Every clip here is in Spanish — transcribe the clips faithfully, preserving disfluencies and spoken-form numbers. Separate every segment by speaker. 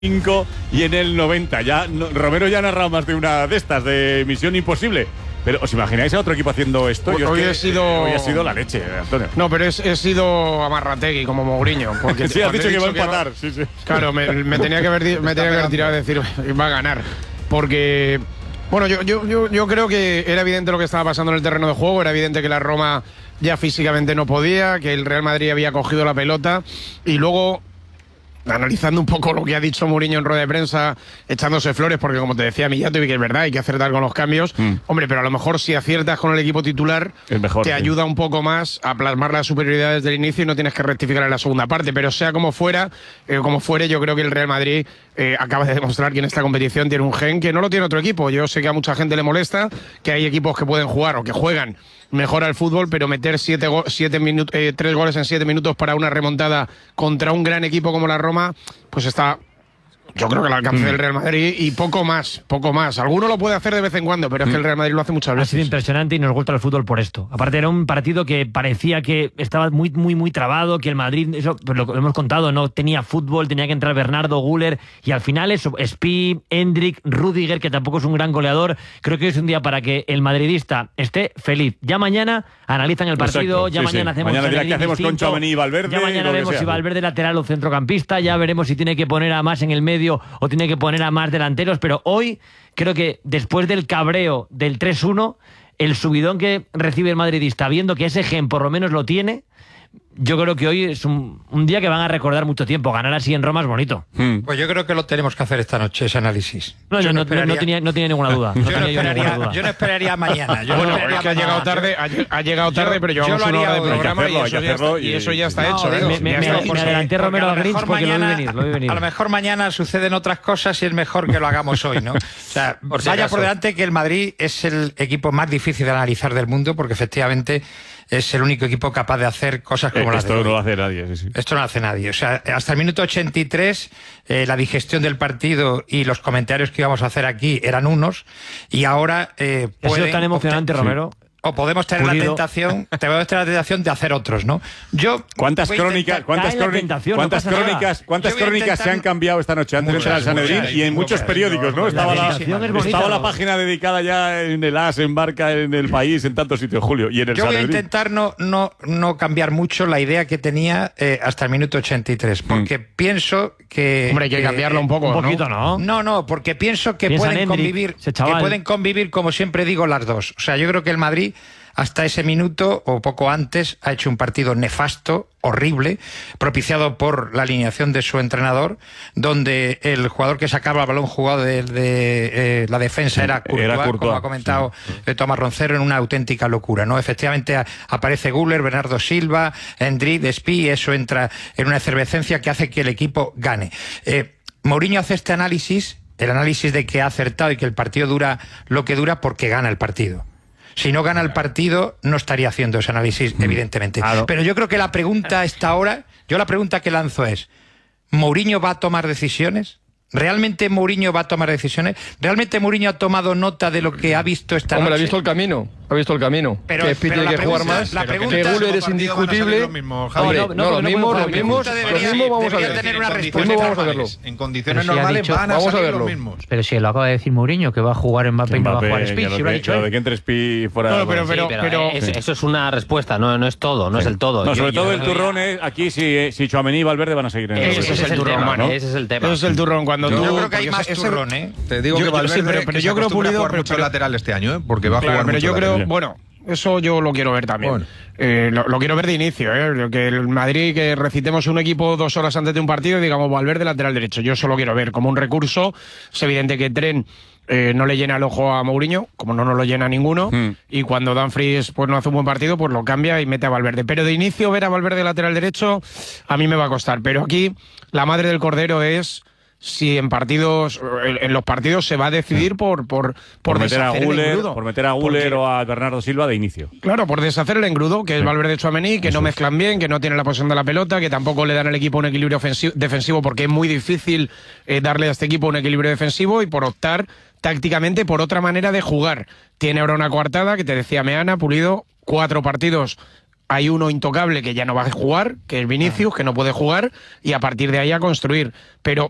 Speaker 1: cinco y en el noventa. Ya no, Romero ya ha narrado más de una de estas, de Misión Imposible. Pero ¿os imagináis a otro equipo haciendo esto?
Speaker 2: Hoy,
Speaker 1: Yo
Speaker 2: hoy,
Speaker 1: es que,
Speaker 2: he sido...
Speaker 1: eh, hoy ha sido la leche, Antonio.
Speaker 2: No, pero he, he sido Amarrategui como Mourinho. Porque
Speaker 1: sí, has dicho que iba a empatar.
Speaker 2: Va...
Speaker 1: Sí, sí.
Speaker 2: Claro, me, me tenía que haber, me tenía que haber tirado a decir va a ganar. Porque, bueno, yo, yo, yo, yo creo que era evidente lo que estaba pasando en el terreno de juego. Era evidente que la Roma ya físicamente no podía, que el Real Madrid había cogido la pelota. Y luego, analizando un poco lo que ha dicho Mourinho en rueda de prensa, echándose flores, porque como te decía Millato, y que es verdad, hay que acertar con los cambios. Mm. Hombre, pero a lo mejor si aciertas con el equipo titular,
Speaker 1: mejor,
Speaker 2: te
Speaker 1: sí.
Speaker 2: ayuda un poco más a plasmar la superioridad desde el inicio y no tienes que rectificar en la segunda parte. Pero sea como fuera, eh, como fuere, yo creo que el Real Madrid eh, acaba de demostrar que en esta competición tiene un gen que no lo tiene otro equipo. Yo sé que a mucha gente le molesta, que hay equipos que pueden jugar o que juegan mejor al fútbol, pero meter siete, go siete minutos, eh, tres goles en siete minutos para una remontada contra un gran equipo como la Roma, pues está, yo creo que al alcance mm. del Real Madrid y poco más, poco más. Alguno lo puede hacer de vez en cuando, pero es que el Real Madrid lo hace muchas veces.
Speaker 3: Ha sido impresionante y nos gusta el fútbol por esto. Aparte era un partido que parecía que estaba muy, muy, muy trabado, que el Madrid, eso pues lo hemos contado, no tenía fútbol, tenía que entrar Bernardo, Güler, y al final eso, Spi, Endrick, Rüdiger, que tampoco es un gran goleador. Creo que es un día para que el madridista esté feliz. Ya mañana analizan el partido,
Speaker 1: Exacto,
Speaker 3: ya
Speaker 1: sí,
Speaker 3: mañana
Speaker 1: sí.
Speaker 3: hacemos
Speaker 1: mañana dirá
Speaker 3: qué
Speaker 1: hacemos con Tchouaméni y Valverde.
Speaker 3: Ya mañana vemos si Valverde lateral o centrocampista, ya veremos si tiene que poner a más en el medio o tiene que poner a más delanteros, pero hoy creo que después del cabreo del tres uno, el subidón que recibe el madridista, viendo que ese gen por lo menos lo tiene, yo creo que hoy es un, un día que van a recordar mucho tiempo. Ganar así en Roma es bonito.
Speaker 4: Hmm. Pues yo creo que lo tenemos que hacer esta noche, ese análisis.
Speaker 3: No, yo, yo no, no, no, tenía, no tenía ninguna duda. No
Speaker 4: yo, no esperaría,
Speaker 3: yo, duda.
Speaker 4: yo no esperaría mañana. Yo
Speaker 2: bueno,
Speaker 4: no esperaría
Speaker 2: es que ha llegado tarde, ha, ha llegado tarde, yo, pero llevamos una hora de programa y, eso ya está, y eso ya está
Speaker 4: no,
Speaker 2: hecho.
Speaker 4: Digo,
Speaker 2: ¿eh?
Speaker 3: Me, me, me, me adelanté Romero al Grinch porque mañana, lo vi venir, lo vi venir.
Speaker 4: A lo mejor mañana suceden otras cosas y es mejor que lo hagamos hoy, ¿no? O sea, por si vaya acaso. Por delante que el Madrid es el equipo más difícil de analizar del mundo, porque efectivamente es el único equipo capaz de hacer cosas como
Speaker 1: eh,
Speaker 4: las de hoy.
Speaker 1: Esto no lo hace nadie, sí, sí.
Speaker 4: Esto no lo hace nadie. O sea, hasta el minuto ochenta y tres, eh, la digestión del partido y los comentarios que íbamos a hacer aquí eran unos, y ahora eh,
Speaker 3: pueden... Ha sido tan emocionante, Romero.
Speaker 4: Sí. O podemos tener Pulido. la tentación, podemos tener la tentación de hacer otros, ¿no? Yo
Speaker 1: ¿Cuántas crónicas, cuántas, crónicas, cuántas no crónicas, cuántas crónicas se han cambiado esta noche antes muchas, de entrar al Sanedrín y en muchos periódicos, ¿no? Estaba la, la, estaba la página dedicada ya en el As, en Barca, en El País, en tantos sitios, Julio. Y en el
Speaker 4: Yo
Speaker 1: Sanedrín.
Speaker 4: voy a intentar no, no, no cambiar mucho la idea que tenía eh, hasta el minuto ochenta y tres, porque mm. pienso que...
Speaker 2: Hombre, hay que cambiarlo eh, un poco,
Speaker 3: un poquito,
Speaker 2: ¿no?
Speaker 4: No, no, porque pienso que pueden convivir, que pueden convivir, como siempre digo, las dos. O sea, yo creo que el Madrid hasta ese minuto o poco antes ha hecho un partido nefasto, horrible, propiciado por la alineación de su entrenador, donde el jugador que sacaba el balón jugado de, de eh, la defensa era Courtois, era Courtois, como ha comentado sí. Tomás Roncero, en una auténtica locura, ¿no? Efectivamente a, aparece Güler, Bernardo Silva, Endrick, Spi, y eso entra en una efervescencia que hace que el equipo gane. Eh, Mourinho hace este análisis, el análisis de que ha acertado y que el partido dura lo que dura porque gana el partido. Si no gana el partido, no estaría haciendo ese análisis, mm, evidentemente. Claro. Pero yo creo que la pregunta a esta hora, yo la pregunta que lanzo es, ¿Mourinho va a tomar decisiones? ¿Realmente Mourinho va a tomar decisiones? ¿Realmente Mourinho ha tomado nota de lo que ha visto esta
Speaker 5: Hombre,
Speaker 4: noche?
Speaker 5: ha visto el camino, ha visto el camino.
Speaker 4: Pero,
Speaker 5: que Speed tiene que jugar más,
Speaker 4: la pregunta,
Speaker 5: que Güler es indiscutible.
Speaker 6: Mismos,
Speaker 5: Hombre,
Speaker 6: no,
Speaker 5: no, no, los mismos, los mismos, los mismos vamos a ver.
Speaker 4: Tener una
Speaker 5: respuesta vamos a verlo.
Speaker 6: En condiciones
Speaker 7: si
Speaker 6: normales
Speaker 7: dicho,
Speaker 6: van a
Speaker 5: vamos
Speaker 6: salir
Speaker 5: a verlo.
Speaker 6: los mismos.
Speaker 7: Pero si lo acaba de decir Mourinho, que va a jugar Mbappé y no va a jugar Speed, si lo ha dicho él.
Speaker 1: De que entre Speed fuera...
Speaker 2: No, pero, pero,
Speaker 7: sí, pero,
Speaker 2: pero
Speaker 7: es, sí. Eso es una respuesta, no, no es todo, no sí. es el todo.
Speaker 1: No, sobre
Speaker 7: yo,
Speaker 1: todo
Speaker 7: yo,
Speaker 1: el turrón es aquí si, si Tchouaméni y Valverde van a seguir en el
Speaker 7: ese, ese es el turrón, ¿no? Ese es el tema.
Speaker 2: Ese es el turrón. Cuando
Speaker 4: yo,
Speaker 2: tú,
Speaker 4: yo creo que hay más turrón, ¿eh?
Speaker 6: Te digo
Speaker 2: yo,
Speaker 6: que Valverde,
Speaker 2: sí, pero, pero
Speaker 6: que
Speaker 2: yo creo Pulido
Speaker 6: jugar
Speaker 2: pero,
Speaker 6: mucho
Speaker 2: pero,
Speaker 6: lateral este año, ¿eh? Porque va a
Speaker 2: claro,
Speaker 6: jugar
Speaker 2: pero
Speaker 6: mucho
Speaker 2: yo
Speaker 6: lateral.
Speaker 2: creo, bueno, eso yo lo quiero ver también. Bueno. Eh, lo, lo quiero ver de inicio, ¿eh? Que el Madrid, que recitemos un equipo dos horas antes de un partido y digamos Valverde lateral derecho. Yo eso lo quiero ver como un recurso. Es evidente que Tren eh, no le llena el ojo a Mourinho, como no nos lo llena ninguno, mm. y cuando Dumfries pues no hace un buen partido, pues lo cambia y mete a Valverde. Pero de inicio ver a Valverde lateral derecho a mí me va a costar. Pero aquí la madre del cordero es... si en partidos, en los partidos se va a decidir por por, por,
Speaker 1: por meter a Güler,
Speaker 2: engrudo.
Speaker 1: por meter a Güler
Speaker 2: Porque,
Speaker 1: o a Bernardo Silva de inicio.
Speaker 2: Claro, por deshacer el engrudo, que es Valverde, Tchouaméni, que Eso no mezclan bien, que no tienen la posesión de la pelota, que tampoco le dan al equipo un equilibrio ofensivo, defensivo, porque es muy difícil eh, darle a este equipo un equilibrio defensivo, y por optar tácticamente por otra manera de jugar. Tiene ahora una coartada, que te decía Meana, Pulido, cuatro partidos. Hay uno intocable que ya no va a jugar, que es Vinicius, que no puede jugar, y a partir de ahí a construir. Pero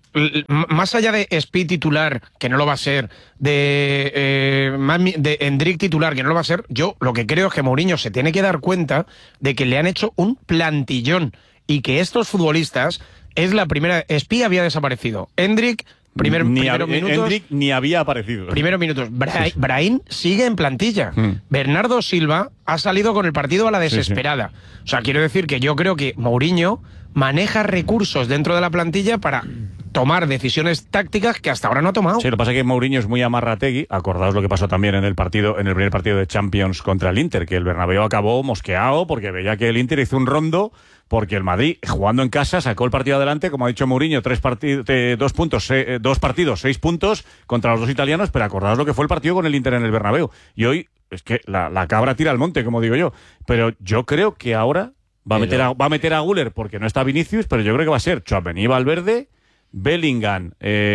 Speaker 2: más allá de Spi titular, que no lo va a ser, de, eh, de Endrick titular, que no lo va a ser, yo lo que creo es que Mourinho se tiene que dar cuenta de que le han hecho un plantillón y que estos futbolistas es la primera... Spi había desaparecido. Endrick... Primer,
Speaker 1: ni
Speaker 2: primeros
Speaker 1: hab,
Speaker 2: minutos,
Speaker 1: Endrick ni había aparecido.
Speaker 2: Primeros minutos. Bra Brahim sigue en plantilla. Mm. Bernardo Silva ha salido con el partido a la desesperada. Sí, sí. O sea, quiero decir que yo creo que Mourinho maneja recursos dentro de la plantilla para tomar decisiones tácticas que hasta ahora no ha tomado.
Speaker 1: Sí, lo que pasa es que Mourinho es muy amarrategui. Acordaos lo que pasó también en el partido, en el primer partido de Champions contra el Inter, que el Bernabéu acabó mosqueado porque veía que el Inter hizo un rondo. Porque el Madrid, jugando en casa, sacó el partido adelante, como ha dicho Mourinho, tres partidos, eh, dos puntos, eh, dos partidos, seis puntos contra los dos italianos, pero acordaos lo que fue el partido con el Inter en el Bernabéu. Y hoy, es que la, la cabra tira al monte, como digo yo. Pero yo creo que ahora va a meter a, va a, meter a Güler porque no está Vinicius, pero yo creo que va a ser Tchouaméni, Valverde, Bellingham,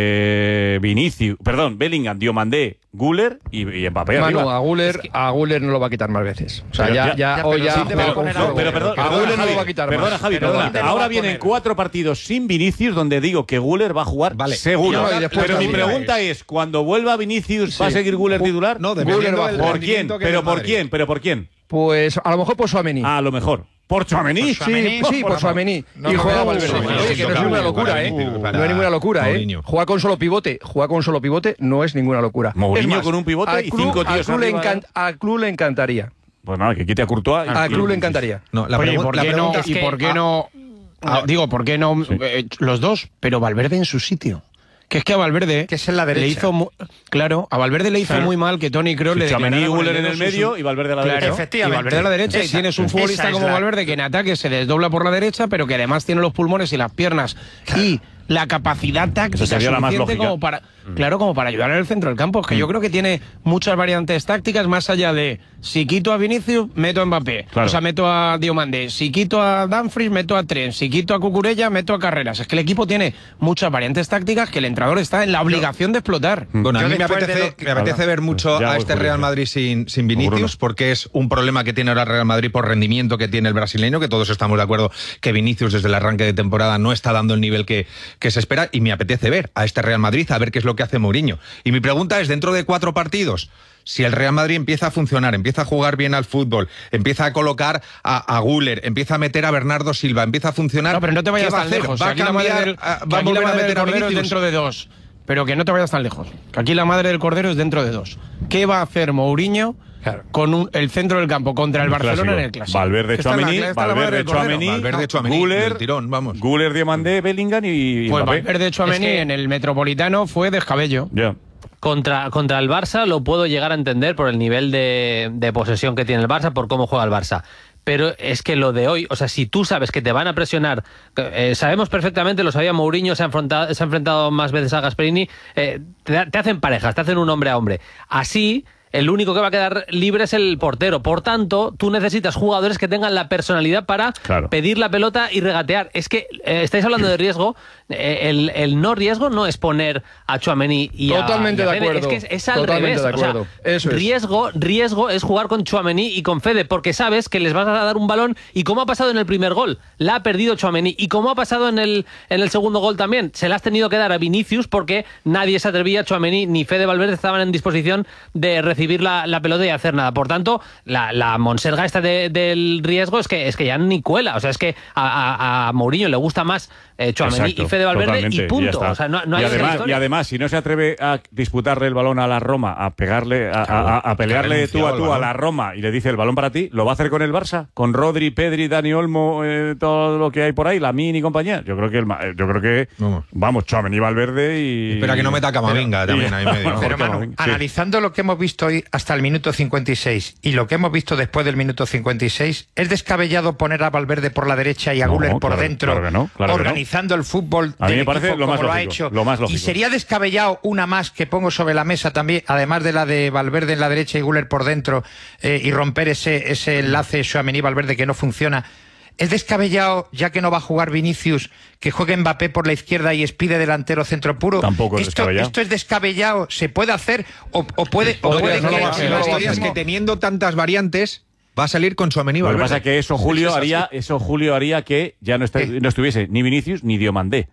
Speaker 1: eh, Vinicius, perdón, Bellingham, Diomandé, Güler y, y Mbappé.
Speaker 5: Manu,
Speaker 1: arriba.
Speaker 5: a Güler, es que... a Güler no lo va a quitar más veces. O sea,
Speaker 1: pero
Speaker 5: ya,
Speaker 1: ya,
Speaker 5: ya,
Speaker 1: ya
Speaker 5: hoy ya.
Speaker 1: Sí pero, pero, no, pero perdón,
Speaker 5: a Güler no lo va a quitar
Speaker 1: perdona,
Speaker 5: más.
Speaker 1: Javi,
Speaker 5: pero
Speaker 1: perdona. Ahora vienen cuatro partidos sin Vinicius, donde digo que Güler va a jugar vale. seguro. No, pero mi pregunta es, es, cuando vuelva Vinicius, ¿va sí. a seguir Güler titular?
Speaker 5: No, Güler va a
Speaker 1: jugar. ¿Por quién? ¿Pero por quién? ¿Pero por quién?
Speaker 5: Pues a lo mejor por Tchouaméni.
Speaker 1: A lo mejor. ¿Por Tchouaméni?
Speaker 5: Sí, sí, por Tchouaméni. Y juega Valverde. Oye, que no es ninguna locura, ¿eh? No es ninguna locura, ¿eh? Jugar con solo pivote, jugar con solo pivote no es ninguna locura.
Speaker 1: Mourinho con un pivote y cinco tíos arriba.
Speaker 5: Al club le encantaría.
Speaker 1: Pues nada, que quite a Courtois.
Speaker 5: Al club le encantaría.
Speaker 2: No, la pregunta es ¿y por qué no? Digo, ¿por qué no los dos? Pero Valverde en su sitio. Que es que a Valverde
Speaker 4: que es en la derecha.
Speaker 2: le hizo claro, a Valverde le hizo claro. muy mal que Toni Kroos le
Speaker 1: Tchouaméni y Güler en el medio sus... y Valverde a la
Speaker 2: claro,
Speaker 1: derecha.
Speaker 2: Efectivamente. Y Valverde a la derecha esa, y tienes un futbolista como la... Valverde que en ataque se desdobla por la derecha, pero que además tiene los pulmones y las piernas claro. y la capacidad táctica suficiente como para mm. claro, como para ayudar en el centro del campo. Es que mm. yo creo que tiene muchas variantes tácticas más allá de si quito a Vinicius, meto a Mbappé. Claro. O sea, meto a Diomandé. Si quito a Dumfries, meto a Trent. Si quito a Cucurella, meto a Carreras. Es que el equipo tiene muchas variantes tácticas que el entrenador está en la obligación yo, de explotar.
Speaker 6: Bueno, a mí me apetece, que... me apetece ver mucho ya, a este Real Madrid sin, sin Vinicius, porque es un problema que tiene ahora el Real Madrid por rendimiento que tiene el brasileño, que todos estamos de acuerdo que Vinicius desde el arranque de temporada no está dando el nivel que, que se espera, y me apetece ver a este Real Madrid, a ver qué es lo que hace Mourinho. Y mi pregunta es, dentro de cuatro partidos, si el Real Madrid empieza a funcionar, empieza a jugar bien al fútbol, empieza a colocar a, a Güler, empieza a meter a Bernardo Silva, empieza a funcionar...
Speaker 2: No, pero no te vayas tan lejos.
Speaker 6: ¿Va a cambiar, del, a, va a volver a meter a Vinicius?
Speaker 2: Dentro de dos. Pero que no te vayas tan lejos. Que aquí la madre del Cordero es dentro de dos. ¿Qué va a hacer Mourinho claro. con un, el centro del campo contra el, el Barcelona clásico. En el Clásico?
Speaker 1: Valverde, Tchouaméni, Valverde, Tchouaméni,
Speaker 6: Valverde, Tchouaméni,
Speaker 1: Güler,
Speaker 6: tirón, vamos.
Speaker 1: Güler, Diomandé, Bellingham y
Speaker 2: Pues
Speaker 1: Mbappé.
Speaker 2: Valverde, Tchouaméni es que... en el Metropolitano fue descabello.
Speaker 1: Ya. Yeah.
Speaker 7: Contra, contra el Barça lo puedo llegar a entender por el nivel de, de posesión que tiene el Barça, por cómo juega el Barça. Pero es que lo de hoy, o sea, si tú sabes que te van a presionar, eh, sabemos perfectamente, lo sabía Mourinho, se ha enfrentado, se ha enfrentado más veces a Gasperini, eh, te, te hacen parejas, te hacen un hombre a hombre. Así... el único que va a quedar libre es el portero. Por tanto, tú necesitas jugadores que tengan la personalidad para claro. pedir la pelota y regatear. Es que eh, estáis hablando de riesgo. Eh, el, el no riesgo no es poner a Tchouaméni y
Speaker 5: Totalmente
Speaker 7: a, y a
Speaker 5: de acuerdo.
Speaker 7: Es que es, es al
Speaker 5: Totalmente
Speaker 7: revés.
Speaker 5: de acuerdo.
Speaker 7: O sea,
Speaker 5: Eso es.
Speaker 7: riesgo, riesgo es jugar con Tchouaméni y con Fede, porque sabes que les vas a dar un balón, y como ha pasado en el primer gol, la ha perdido Tchouaméni, y como ha pasado en el, en el segundo gol también, se la has tenido que dar a Vinicius porque nadie se atrevía, Tchouaméni ni Fede Valverde estaban en disposición de recibir la, la pelota y hacer nada. Por tanto, la, la monserga esta de, del riesgo es que es que ya ni cuela. O sea, es que a, a, a Mourinho le gusta más eh, Tchouaméni y Fede Valverde totalmente, y punto. Y o sea, no, no
Speaker 1: y,
Speaker 7: hay
Speaker 1: además, y además, si no se atreve a disputarle el balón a la Roma, a pegarle, a, claro, a, a pelearle tú a tú a la Roma y le dice el balón para ti, ¿lo va a hacer con el Barça? Con Rodri, Pedri, Dani Olmo, eh, todo lo que hay por ahí, Lamine y compañía. Yo creo que el, yo creo que vamos, vamos Tchouaméni, Valverde y...
Speaker 6: Espera que no meta Camavinga
Speaker 1: pero,
Speaker 6: también
Speaker 1: y,
Speaker 6: ahí medio.
Speaker 4: Pero, Manu, sí. analizando lo que hemos visto hoy hasta el minuto cincuenta y seis y lo que hemos visto después del minuto cincuenta y seis, ¿es descabellado poner a Valverde por la derecha y a no, Güler por
Speaker 1: claro,
Speaker 4: dentro,
Speaker 1: claro no, claro
Speaker 4: organizando
Speaker 1: no.
Speaker 4: el fútbol
Speaker 1: a mí
Speaker 4: del
Speaker 1: me parece
Speaker 4: equipo
Speaker 1: lo
Speaker 4: como
Speaker 1: más
Speaker 4: lo
Speaker 1: lógico,
Speaker 4: ha hecho?
Speaker 1: Lo más lógico.
Speaker 4: Y sería descabellado una más que pongo sobre la mesa también, además de la de Valverde en la derecha y Güler por dentro, eh, y romper ese, ese enlace Tchouaméni-Valverde que no funciona. ¿Es descabellado, ya que no va a jugar Vinicius, que juegue Mbappé por la izquierda y Spi de delantero centro puro?
Speaker 1: Tampoco es
Speaker 4: esto,
Speaker 1: descabellado.
Speaker 4: ¿Esto es descabellado? ¿Se puede hacer o, o puede, o puede
Speaker 6: no,
Speaker 4: que...
Speaker 6: no, no, la historia es que teniendo tantas variantes va a salir con Tchouaméni y Valverde.
Speaker 1: Lo que pasa es que eso, Julio, haría, eso, Julio, haría que ya no, está, no estuviese ni Vinicius ni Diomandé.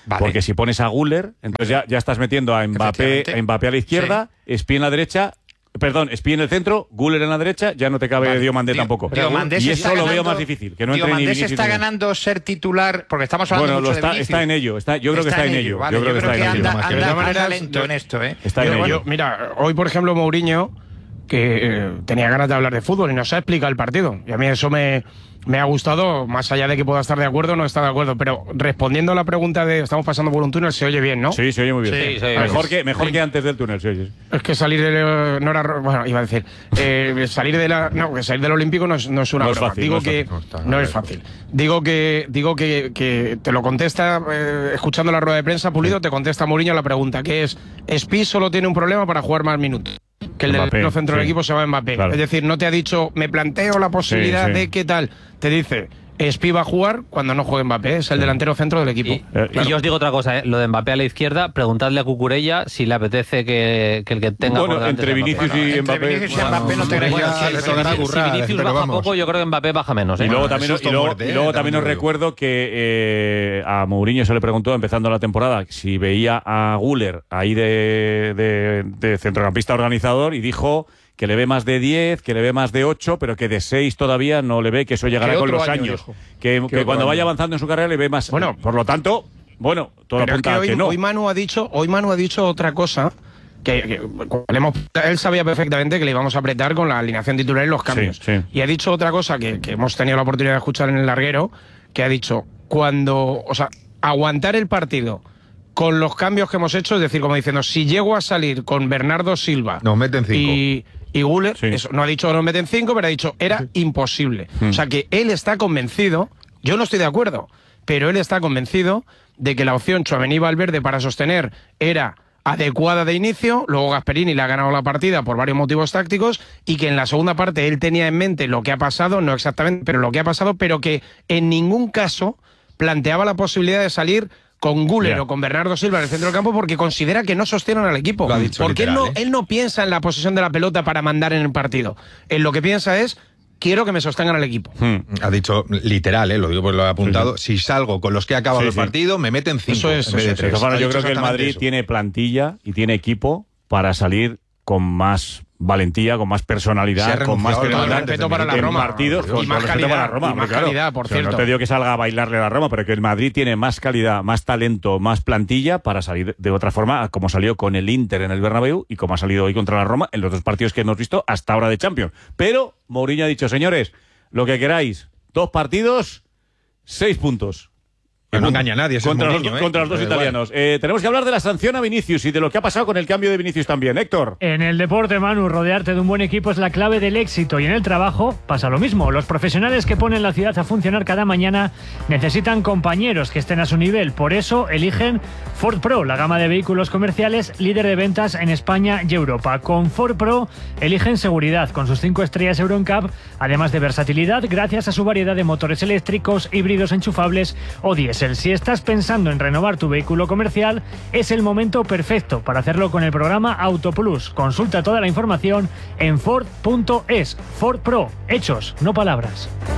Speaker 1: Vale. Porque si pones a Güler, entonces ya, ya estás metiendo a Mbappé, a Mbappé a la izquierda, sí. Espí en la derecha. Perdón, Espí en el centro, Güler en la derecha, ya no te cabe vale. Diomandé tampoco.
Speaker 4: Diomandé
Speaker 1: y eso
Speaker 4: ganando,
Speaker 1: lo veo más difícil. Que no
Speaker 4: Diomandé se está ganando ser titular, porque estamos hablando
Speaker 1: bueno,
Speaker 4: mucho
Speaker 1: está,
Speaker 4: de Vinicius.
Speaker 1: Está en ello, está, yo creo
Speaker 4: está
Speaker 1: que está en ello.
Speaker 4: Vale,
Speaker 1: yo creo
Speaker 4: yo
Speaker 1: que
Speaker 4: creo
Speaker 1: está
Speaker 4: que
Speaker 1: en
Speaker 4: anda,
Speaker 1: ello.
Speaker 4: anda, anda,
Speaker 2: anda
Speaker 4: anda lento en esto, ¿eh?
Speaker 1: Está en ello.
Speaker 2: Yo, mira, hoy, por ejemplo, Mourinho, que eh, tenía ganas de hablar de fútbol y nos ha explicado el partido. Y a mí eso me, me ha gustado, más allá de que pueda estar de acuerdo o no estar de acuerdo. Pero respondiendo a la pregunta de estamos pasando por un túnel, se oye bien, ¿no?
Speaker 1: Sí, se oye muy bien.
Speaker 7: Sí, se oye
Speaker 1: mejor
Speaker 7: bien.
Speaker 1: que, mejor sí. que antes del túnel, se oye.
Speaker 2: Es que salir de... No era, bueno, iba a decir... Eh, salir de la... No, que salir del Olímpico no es, no es una
Speaker 1: no
Speaker 2: broma.
Speaker 1: Es fácil,
Speaker 2: digo
Speaker 1: no
Speaker 2: que...
Speaker 1: Es fácil.
Speaker 2: No, no es fácil. Digo que digo que, que te lo contesta, eh, escuchando la rueda de prensa, Pulido, sí. te contesta Mourinho la pregunta, que es, Espí solo tiene un problema para jugar más minutos. Que el Mbappé, del centro sí. del equipo se va a Mbappé. Claro. Es decir, no te ha dicho, me planteo la posibilidad sí, sí. de qué tal. Te dice, Espí va a jugar cuando no juegue Mbappé, es el delantero centro del equipo.
Speaker 7: Y, eh, claro. y yo os digo otra cosa, ¿eh? Lo de Mbappé a la izquierda, preguntadle a Cucurella si le apetece que, que el que tenga
Speaker 1: bueno,
Speaker 7: por
Speaker 1: entre Vinicius
Speaker 7: bueno,
Speaker 1: y
Speaker 7: entre
Speaker 1: Mbappé.
Speaker 4: Vinicius y Mbappé bueno, no te
Speaker 7: bueno,
Speaker 4: bueno,
Speaker 7: si, si, Vinicius, si Vinicius baja vamos. poco, yo creo que Mbappé baja menos. ¿eh?
Speaker 1: Y luego también, y luego, muerte, y luego eh, también os recuerdo que eh, a Mourinho se le preguntó, empezando la temporada, si veía a Güler ahí de, de, de centrocampista organizador y dijo que le ve más de diez, que le ve más de ocho, pero que de seis todavía no le ve, que eso llegará con los año, años. Dijo. Que, que cuando año? vaya avanzando en su carrera le ve más. Bueno, por lo tanto, bueno, todo apunta a que,
Speaker 2: hoy,
Speaker 1: no.
Speaker 2: Hoy Manu ha dicho, hoy Manu ha dicho otra cosa. Que, que hemos, él sabía perfectamente que le íbamos a apretar con la alineación titular y los cambios. Sí, sí. Y ha dicho otra cosa que, que hemos tenido la oportunidad de escuchar en el larguero, que ha dicho, cuando, o sea, aguantar el partido con los cambios que hemos hecho, es decir, como diciendo, si llego a salir con Bernardo Silva
Speaker 6: nos meten cinco.
Speaker 2: y, y Güler, sí. eso, no ha dicho que nos meten cinco, pero ha dicho, era sí. imposible. Mm. O sea, que él está convencido, yo no estoy de acuerdo, pero él está convencido de que la opción Tchouaméni-Valverde para sostener era adecuada de inicio, luego Gasperini le ha ganado la partida por varios motivos tácticos y que en la segunda parte él tenía en mente lo que ha pasado, no exactamente, pero lo que ha pasado, pero que en ningún caso planteaba la posibilidad de salir con Güler yeah. o con Bernardo Silva en el centro del campo porque considera que no sostienen al equipo.
Speaker 6: Lo ha dicho
Speaker 2: porque
Speaker 6: literal,
Speaker 2: él, no,
Speaker 6: ¿eh?
Speaker 2: él no piensa en la posesión de la pelota para mandar en el partido. Él lo que piensa es, quiero que me sostengan al equipo.
Speaker 6: Hmm. Ha dicho literal, ¿eh? Lo digo porque lo he apuntado. Sí, sí. Si salgo con los que ha acabado sí, el partido, sí. me meten cinco.
Speaker 2: Eso es.
Speaker 6: En vez de tres.
Speaker 1: Bueno, yo creo que el Madrid eso. tiene plantilla y tiene equipo para salir con más valentía, con más personalidad, con más
Speaker 2: respeto para la Roma,
Speaker 1: partidos, con,
Speaker 2: y más
Speaker 1: con
Speaker 2: calidad,
Speaker 1: para la Roma,
Speaker 2: y más
Speaker 1: claro.
Speaker 2: calidad, por
Speaker 1: o sea,
Speaker 2: cierto.
Speaker 1: No te digo que salga a bailarle a la Roma, pero que el Madrid tiene más calidad, más talento, más plantilla para salir de otra forma, como salió con el Inter en el Bernabéu y como ha salido hoy contra la Roma en los dos partidos que hemos visto hasta ahora de Champions. Pero Mourinho ha dicho, señores, lo que queráis, dos partidos, seis puntos.
Speaker 6: Que no engaña a nadie.
Speaker 1: Contra,
Speaker 6: Mourinho,
Speaker 1: los,
Speaker 6: ¿eh?
Speaker 1: contra los dos italianos. Eh, tenemos que hablar de la sanción a Vinicius y de lo que ha pasado con el cambio de Vinicius también. Héctor.
Speaker 8: En el deporte, Manu, rodearte de un buen equipo es la clave del éxito y en el trabajo pasa lo mismo. Los profesionales que ponen la ciudad a funcionar cada mañana necesitan compañeros que estén a su nivel. Por eso eligen Ford Pro, la gama de vehículos comerciales líder de ventas en España y Europa. Con Ford Pro eligen seguridad con sus cinco estrellas Euro N C A P, además de versatilidad gracias a su variedad de motores eléctricos, híbridos enchufables o diésel. Si estás pensando en renovar tu vehículo comercial, es el momento perfecto para hacerlo con el programa Auto Plus. Consulta toda la información en Ford punto es. Ford Pro, hechos, no palabras.